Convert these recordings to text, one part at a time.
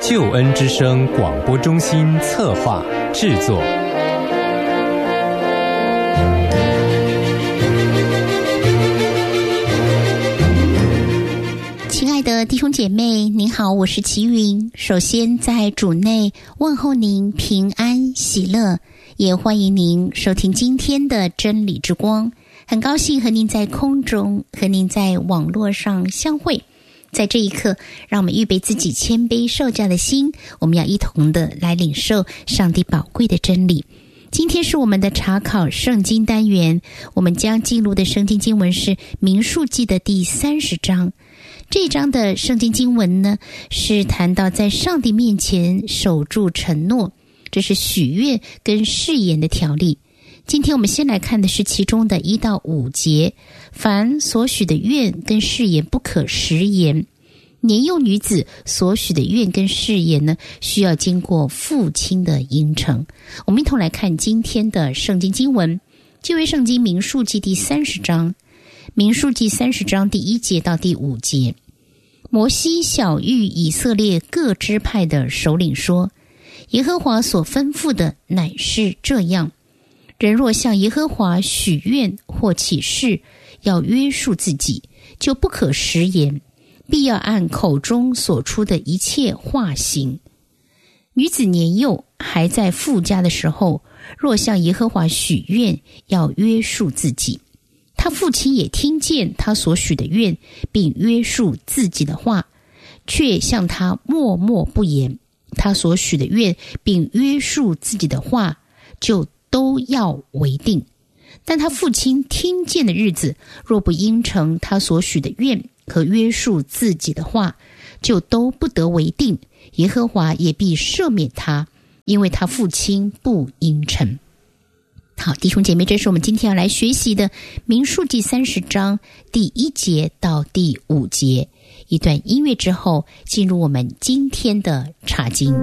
救恩之声广播中心策划制作。 亲爱的弟兄姐妹，您好，我是齐云。首先在主内问候您平安喜乐，也欢迎您收听今天的真理之光。很高兴和您在空中，和您在网络上相会。在这一刻，让我们预备自己谦卑受教的心，我们要一同的来领受上帝宝贵的真理。今天是我们的查考圣经单元，我们将进入的圣经经文是民数记的第30章。这一章的圣经经文呢，是谈到在上帝面前守住承诺，这是许愿跟誓言的条例。今天我们先来看的是其中的1到5节，凡所许的愿跟誓言不可食言。年幼女子所许的愿跟誓言呢，需要经过父亲的应承。我们一同来看今天的圣经经文，这位圣经民数记第30章，民数记30章第1节到第5节。摩西晓谕以色列各支派的首领说，耶和华所吩咐的乃是这样，人若向耶和华许愿或起誓，要约束自己，就不可食言，必要按口中所出的一切话行。女子年幼还在父家的时候，若向耶和华许愿，要约束自己。他父亲也听见他所许的愿，并约束自己的话，却向他默默不言。他所许的愿，并约束自己的话，就都要为定。但他父亲听见的日子，若不应承他所许的愿和约束自己的话，就都不得为定，耶和华也必赦免他，因为他父亲不应承。好，弟兄姐妹，这是我们今天要来学习的民数记30章第1节到第5节。一段音乐之后，进入我们今天的查经。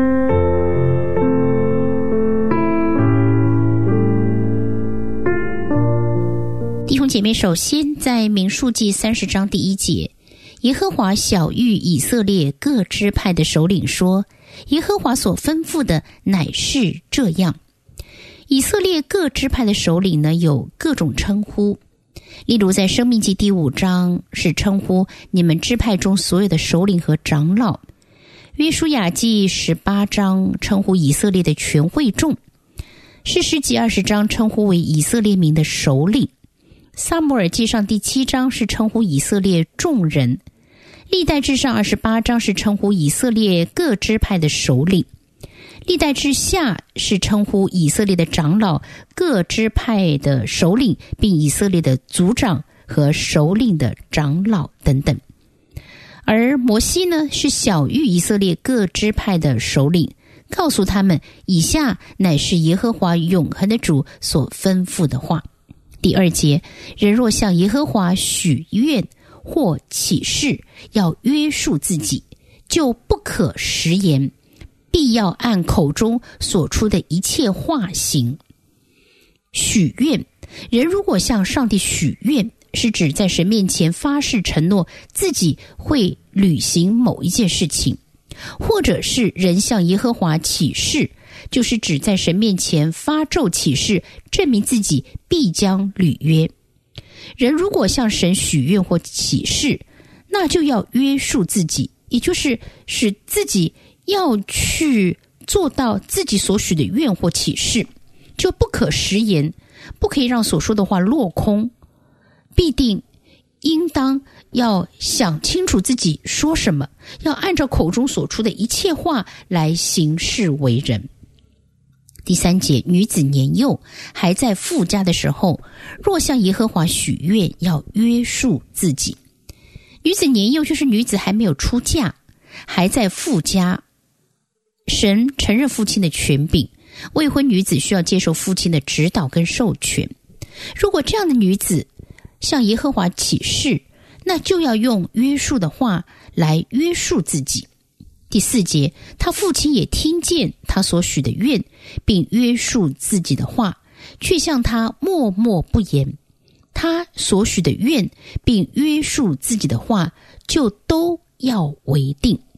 弟兄姐妹，首先在民数记30章第1节，耶和华晓谕以色列各支派的首领说，耶和华所吩咐的乃是这样。以色列各支派的首领呢，有各种称呼，例如在申命记第5章是称呼你们支派中所有的首领和长老，约书亚记18章称呼以色列的全会众，士师记20章称呼为以色列民的首领，撒母耳记上第7章是称呼以色列众人，历代志上28章是称呼以色列各支派的首领，历代志下是称呼以色列的长老、各支派的首领，并以色列的族长和首领的长老等等。而摩西呢，是晓谕以色列各支派的首领，告诉他们以下乃是耶和华永恒的主所吩咐的话。第2节，人若向耶和华许愿或起誓，要约束自己，就不可食言，必要按口中所出的一切话行。许愿，人如果向上帝许愿，是指在神面前发誓承诺自己会履行某一件事情，或者是人向耶和华起誓，就是指在神面前发咒起誓，证明自己必将履约。人如果向神许愿或起誓，那就要约束自己，也就是使自己要去做到自己所许的愿或起誓，就不可食言，不可以让所说的话落空，必定应当要想清楚自己说什么，要按照口中所出的一切话来行事为人。第3节，女子年幼还在父家的时候，若向耶和华许愿，要约束自己。女子年幼就是女子还没有出嫁，还在父家，神承认父亲的权柄，未婚女子需要接受父亲的指导跟授权。如果这样的女子向耶和华起誓，那就要用约束的话来约束自己。第4节，他父亲也听见他所许的愿，并约束自己的话，却向他默默不言。他所许的愿并约束自己的话，就都要为定。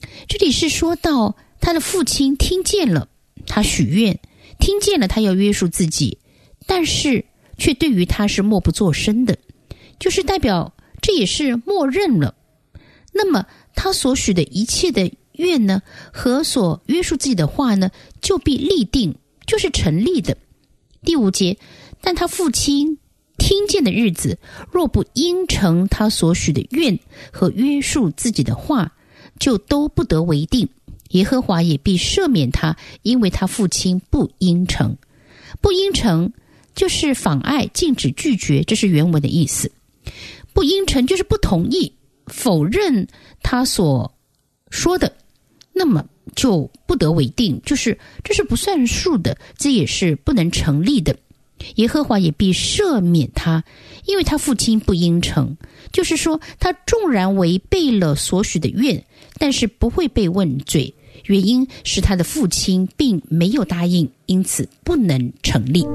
这里是说到他的父亲听见了他许愿，听见了他要约束自己，但是却对于他是默不作声的，就是代表这也是默认了。那么他所许的一切的愿呢，和所约束自己的话呢，就必立定，就是成立的。第5节，但他父亲听见的日子，若不应承他所许的愿和约束自己的话，就都不得为定。耶和华也必赦免他，因为他父亲不应承。不应承就是妨碍、禁止、拒绝，这是原文的意思。不应承就是不同意、否认他所说的，那么就不得为定，就是这是不算数的，这也是不能成立的。耶和华也必赦免他，因为他父亲不应承，就是说他纵然违背了所许的愿，但是不会被问罪，原因是他的父亲并没有答应，因此不能成立。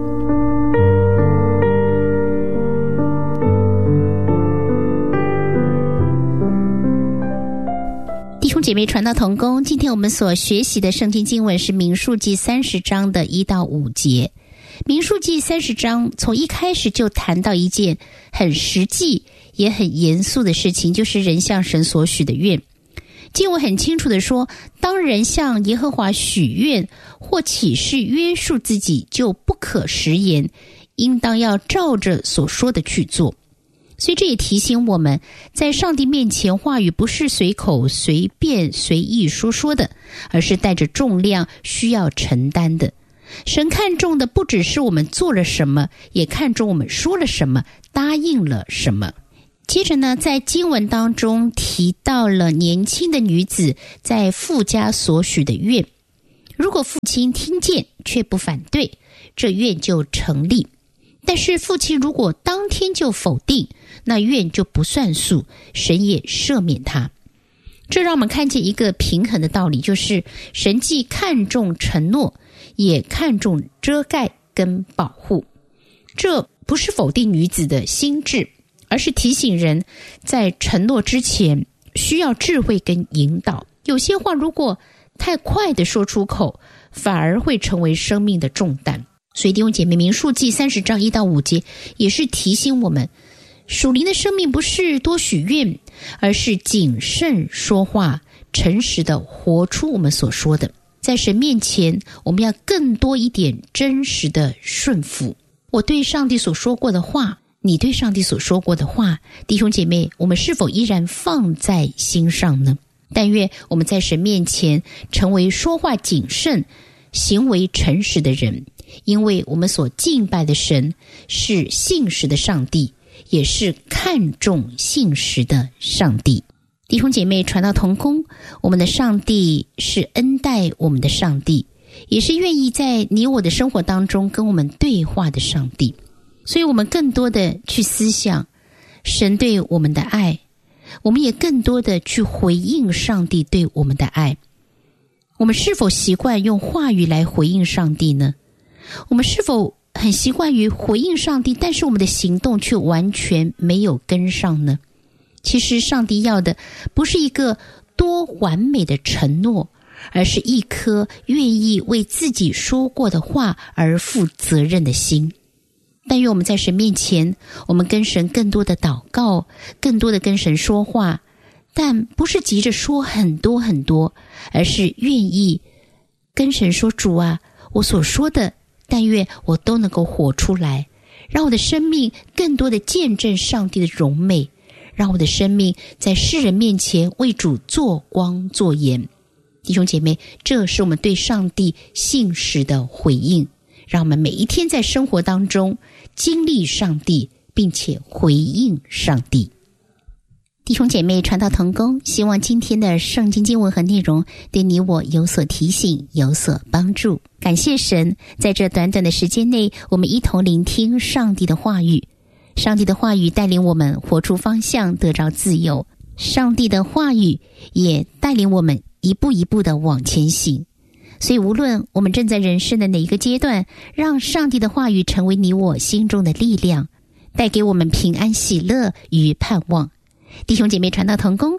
弟兄姐妹传道同工，今天我们所学习的圣经经文是民数记30章的1到5节。民数记30章从一开始就谈到一件很实际也很严肃的事情，就是人向神所许的愿。经文很清楚的说，当人向耶和华许愿或起誓约束自己，就不可食言，应当要照着所说的去做。所以这也提醒我们，在上帝面前话语不是随口随便随意说的，而是带着重量，需要承担的。神看重的不只是我们做了什么，也看重我们说了什么，答应了什么。接着呢，在经文当中提到了年轻的女子在父家所许的愿，如果父亲听见却不反对，这愿就成立。但是父亲如果当天就否定，那愿就不算数，神也赦免他。这让我们看见一个平衡的道理，就是神既看重承诺，也看重遮盖跟保护。这不是否定女子的心智，而是提醒人在承诺之前需要智慧跟引导。有些话如果太快的说出口，反而会成为生命的重担。所以弟兄姐妹，民数记30章1到5节也是提醒我们，属灵的生命不是多许愿，而是谨慎说话，诚实的活出我们所说的。在神面前，我们要更多一点真实的顺服。我对上帝所说过的话，你对上帝所说过的话，弟兄姐妹，我们是否依然放在心上呢？但愿我们在神面前成为说话谨慎、行为诚实的人，因为我们所敬拜的神是信实的上帝，也是看重信实的上帝。弟兄姐妹传道同工，我们的上帝是恩待我们的上帝，也是愿意在你我的生活当中跟我们对话的上帝。所以我们更多的去思想神对我们的爱，我们也更多的去回应上帝对我们的爱。我们是否习惯用话语来回应上帝呢？我们是否很习惯于回应上帝，但是我们的行动却完全没有跟上呢？其实上帝要的不是一个多完美的承诺，而是一颗愿意为自己说过的话而负责任的心。但愿我们在神面前，我们跟神更多的祷告，更多的跟神说话，但不是急着说很多很多，而是愿意跟神说，主啊，我所说的但愿我都能够活出来，让我的生命更多的见证上帝的荣美，让我的生命在世人面前为主做光做盐。弟兄姐妹，这是我们对上帝信实的回应，让我们每一天在生活当中经历上帝，并且回应上帝。弟兄姐妹传道同工，希望今天的圣经经文和内容对你我有所提醒，有所帮助。感谢神，在这短短的时间内，我们一同聆听上帝的话语。上帝的话语带领我们活出方向，得着自由。上帝的话语也带领我们一步一步的往前行。所以无论我们正在人生的哪一个阶段，让上帝的话语成为你我心中的力量，带给我们平安喜乐与盼望。弟兄姐妹传道同工，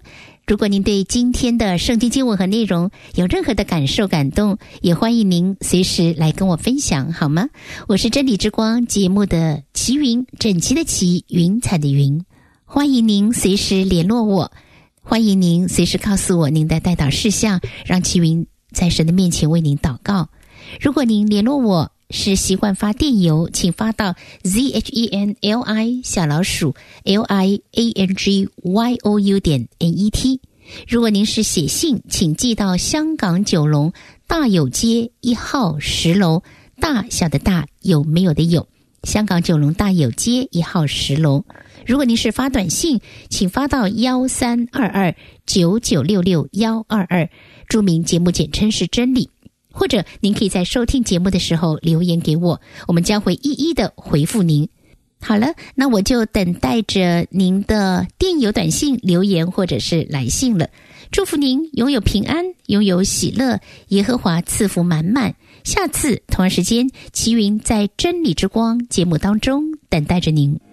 如果您对今天的圣经经文和内容有任何的感受感动，也欢迎您随时来跟我分享，好吗？我是真理之光节目的齐云，整齐的齐，云彩的云。欢迎您随时联络我，欢迎您随时告诉我您的代祷事项，让齐云在神的面前为您祷告。如果您联络我是习惯发电邮，请发到 zhenli_liangyou.net。 如果您是写信，请寄到香港九龙大有街1号10楼，大小的大，有没有的有，香港九龙大有街1号10楼。如果您是发短信，请发到132299661122，注明节目简称是真理，或者您可以在收听节目的时候留言给我，我们将会一一的回复您。好了，那我就等待着您的电邮、短信、留言或者是来信了。祝福您拥有平安，拥有喜乐，耶和华赐福满满。下次同样时间，齐云在真理之光节目当中等待着您。